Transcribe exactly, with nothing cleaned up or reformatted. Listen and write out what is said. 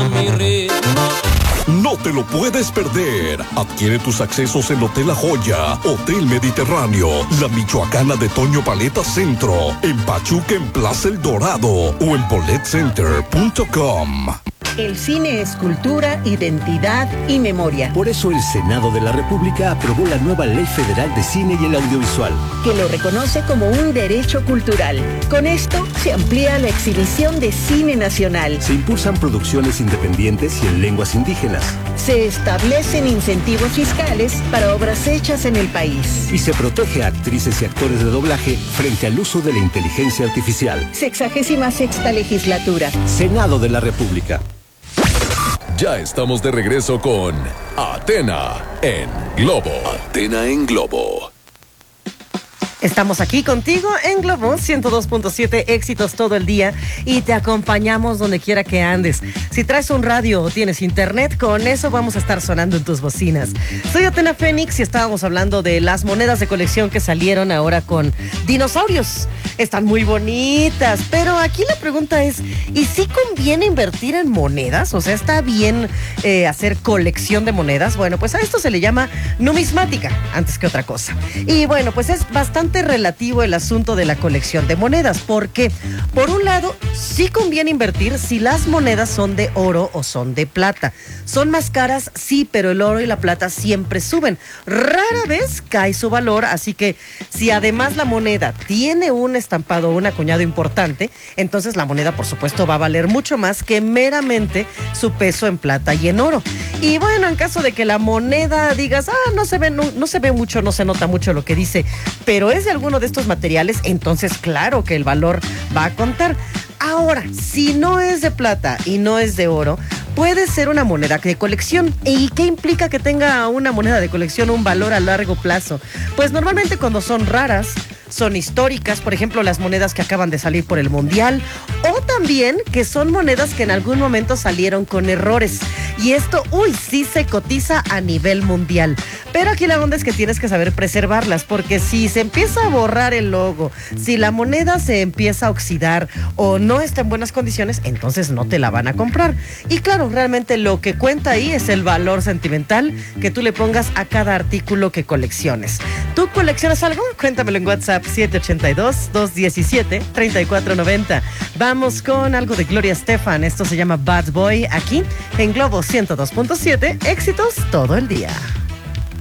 mi ritmo. No te lo puedes perder. Adquiere tus accesos en Hotel La Joya, Hotel Mediterráneo, La Michoacana de Toño Paleta Centro, en Pachuca en Plaza El Dorado o en bolet center punto com. El cine es cultura, identidad y memoria. Por eso el Senado de la República aprobó la nueva Ley Federal de Cine y el Audiovisual, que lo reconoce como un derecho cultural. Con esto se amplía la exhibición de cine nacional. Se impulsan producciones independientes y en lenguas indígenas. Se establecen incentivos fiscales para obras hechas en el país. Y se protege a actrices y actores de doblaje frente al uso de la inteligencia artificial. Sexagésima sexta legislatura. Senado de la República. Ya estamos de regreso con Atena en Globo. Atena en Globo. Estamos aquí contigo en Globo ciento dos punto siete, éxitos todo el día, y te acompañamos donde quiera que andes. Si traes un radio o tienes internet, con eso vamos a estar sonando en tus bocinas. Soy Atena Fénix y estábamos hablando de las monedas de colección que salieron ahora con dinosaurios. Están muy bonitas, pero aquí la pregunta es, ¿y si conviene invertir en monedas? O sea, ¿está bien eh, hacer colección de monedas? Bueno, pues a esto se le llama numismática, antes que otra cosa. Y bueno, pues es bastante relativo el asunto de la colección de monedas, porque por un lado sí conviene invertir si las monedas son de oro o son de plata. Son más caras, sí, pero el oro y la plata siempre suben. Rara vez cae su valor, así que si además la moneda tiene un estampado o un acuñado importante, entonces la moneda por supuesto va a valer mucho más que meramente su peso en plata y en oro. Y bueno, en caso de que la moneda digas, ah, no se ve, no, no se ve mucho, no se nota mucho lo que dice, pero es de alguno de estos materiales, entonces claro que el valor va a contar. Ahora, si no es de plata y no es de oro, puede ser una moneda de colección. ¿Y qué implica que tenga una moneda de colección un valor a largo plazo? Pues normalmente cuando son raras, son históricas, por ejemplo, las monedas que acaban de salir por el Mundial, o también que son monedas que en algún momento salieron con errores. Y esto, uy, sí se cotiza a nivel mundial. Pero aquí la onda es que tienes que saber preservarlas, porque si se empieza a borrar el logo, si la moneda se empieza a oxidar o no está en buenas condiciones, entonces no te la van a comprar. Y claro, realmente lo que cuenta ahí es el valor sentimental que tú le pongas a cada artículo que colecciones. ¿Tú coleccionas algo? Cuéntamelo en WhatsApp siete ocho dos, dos uno siete, tres cuatro nueve cero. Vamos con algo de Gloria Estefan. Esto se llama Bad Boy, aquí en Globo ciento dos punto siete, éxitos todo el día.